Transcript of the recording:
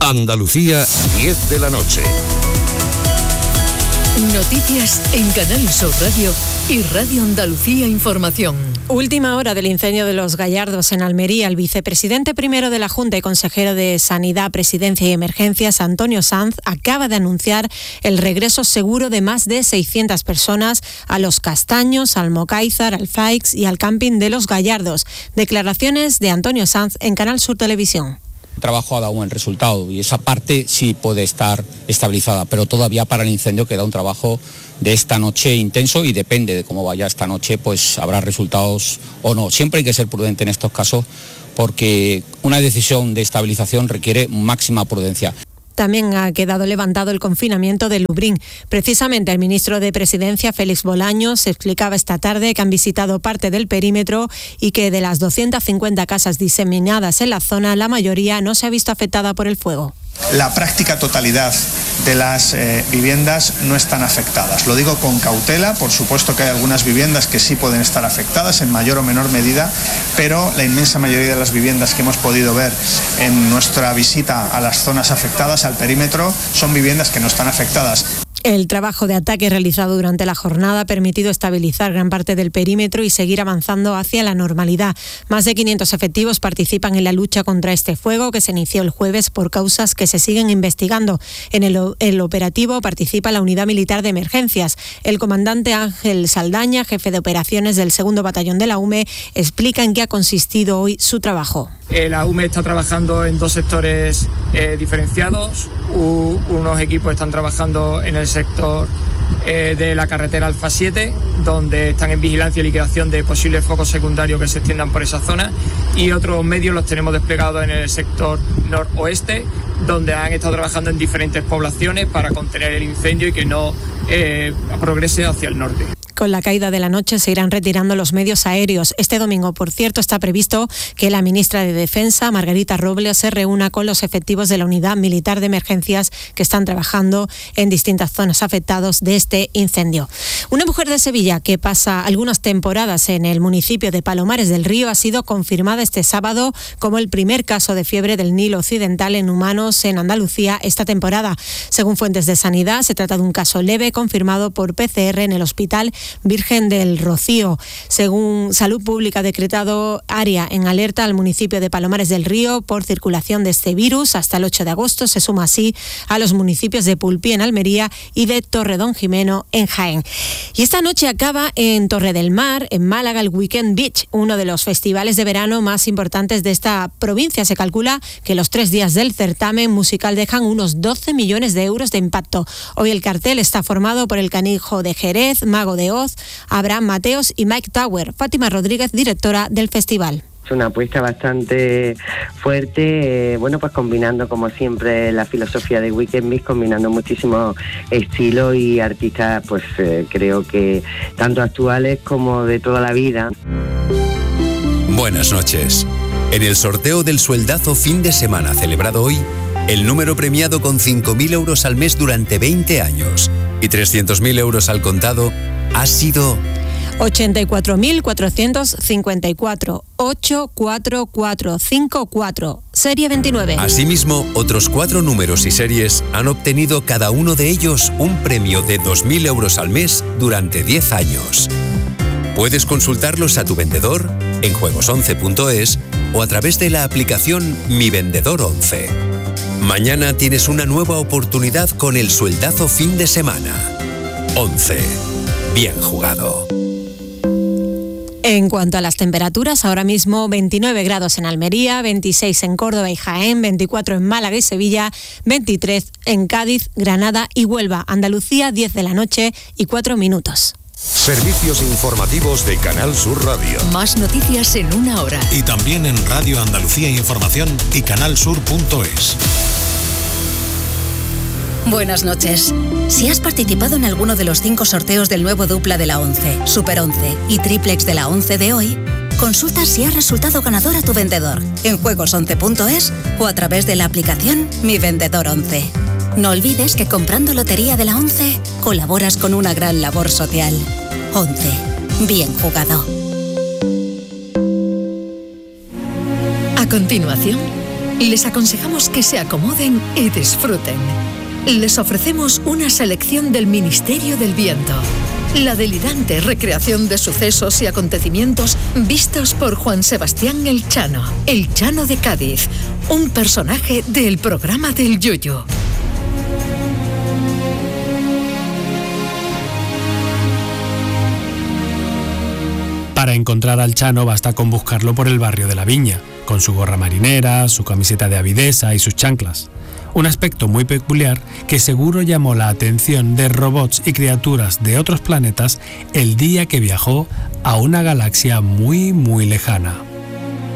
Andalucía, 10 de la noche. Noticias en Canal Sur Radio y Radio Andalucía Información. Última hora del incendio de Los Gallardos en Almería. El vicepresidente primero de la Junta y consejero de Sanidad, Presidencia y Emergencias, Antonio Sanz, acaba de anunciar el regreso seguro de más de 600 personas a Los Castaños, al Mocáizar, al Faix y al camping de Los Gallardos. Declaraciones de Antonio Sanz en Canal Sur Televisión. El trabajo ha dado buen resultado y esa parte sí puede estar estabilizada, pero todavía para el incendio queda un trabajo de esta noche intenso y depende de cómo vaya esta noche, pues habrá resultados o no. Siempre hay que ser prudente en estos casos porque una decisión de estabilización requiere máxima prudencia. También ha quedado levantado el confinamiento de Lubric. Precisamente el ministro de Presidencia, Félix Bolaños, explicaba esta tarde que han visitado parte del perímetro y que de las 250 casas diseminadas en la zona, la mayoría no se ha visto afectada por el fuego. La práctica totalidad de las viviendas no están afectadas. Lo digo con cautela, por supuesto que hay algunas viviendas que sí pueden estar afectadas en mayor o menor medida, pero la inmensa mayoría de las viviendas que hemos podido ver en nuestra visita a las zonas afectadas, al perímetro, son viviendas que no están afectadas. El trabajo de ataque realizado durante la jornada ha permitido estabilizar gran parte del perímetro y seguir avanzando hacia la normalidad. Más de 500 efectivos participan en la lucha contra este fuego que se inició el jueves por causas que se siguen investigando. En el operativo participa la Unidad Militar de Emergencias. El comandante Ángel Saldaña, jefe de operaciones del 2º Batallón de la UME, explica en qué ha consistido hoy su trabajo. La UME está trabajando en dos sectores diferenciados. Unos equipos están trabajando en el sector de la carretera Alfa 7, donde están en vigilancia y liquidación de posibles focos secundarios que se extiendan por esa zona, y otros medios los tenemos desplegados en el sector noroeste, donde han estado trabajando en diferentes poblaciones para contener el incendio y que no progrese hacia el norte. Con la caída de la noche se irán retirando los medios aéreos. Este domingo, por cierto, está previsto que la ministra de Defensa, Margarita Robles, se reúna con los efectivos de la Unidad Militar de Emergencias que están trabajando en distintas zonas afectadas de este incendio. Una mujer de Sevilla que pasa algunas temporadas en el municipio de Palomares del Río ha sido confirmada este sábado como el primer caso de fiebre del Nilo Occidental en humanos en Andalucía esta temporada. Según fuentes de sanidad, se trata de un caso leve confirmado por PCR en el Hospital Virgen del Rocío. Según Salud Pública, ha decretado área en alerta al municipio de Palomares del Río por circulación de este virus. Hasta el 8 de agosto se suma así a los municipios de Pulpí en Almería y de Torredonjimeno en Jaén. Y esta noche acaba en Torre del Mar, en Málaga, el Weekend Beach, uno de los festivales de verano más importantes de esta provincia. Se calcula que los 3 días del certamen musical dejan unos 12 millones de euros de impacto. Hoy el cartel está formado por El Canijo de Jerez, Mago de Oz, Abraham Mateos y Mike Tower. Fátima Rodríguez, directora del festival. Es una apuesta bastante fuerte, pues combinando como siempre la filosofía de Weekend Beach, combinando muchísimo estilo y artistas, creo que tanto actuales como de toda la vida. Buenas noches. En el sorteo del sueldazo fin de semana celebrado hoy, el número premiado con 5.000 euros al mes durante 20 años y 300.000 euros al contado ha sido 84.454 84454, serie 29. Asimismo, otros 4 números y series han obtenido cada uno de ellos un premio de 2.000 euros al mes durante 10 años. Puedes consultarlos a tu vendedor en juegos11.es o a través de la aplicación Mi Vendedor 11. Mañana tienes una nueva oportunidad con el sueldazo fin de semana. 11. Bien jugado. En cuanto a las temperaturas, ahora mismo 29 grados en Almería, 26 en Córdoba y Jaén, 24 en Málaga y Sevilla, 23 en Cádiz, Granada y Huelva. Andalucía, 10 de la noche y 4 minutos. Servicios informativos de Canal Sur Radio. Más noticias en una hora. Y también en Radio Andalucía Información y canalsur.es. Buenas noches. Si has participado en alguno de los 5 sorteos del nuevo dupla de la 11, Super 11 y Triplex de la 11 de hoy, consulta si has resultado ganador a tu vendedor en juegos11.es o a través de la aplicación Mi Vendedor 11. No olvides que comprando Lotería de la 11 colaboras con una gran labor social. 11. Bien jugado. A continuación, Les aconsejamos que se acomoden y disfruten. Les ofrecemos una selección del Ministerio del Viento. La delirante recreación de sucesos y acontecimientos vistos por Juan Sebastián el Chano de Cádiz, un personaje del programa del Yoyo. Para encontrar al Chano basta con buscarlo por el barrio de la Viña, con su gorra marinera, su camiseta de avidesa y sus chanclas. Un aspecto muy peculiar que seguro llamó la atención de robots y criaturas de otros planetas el día que viajó a una galaxia muy, muy lejana.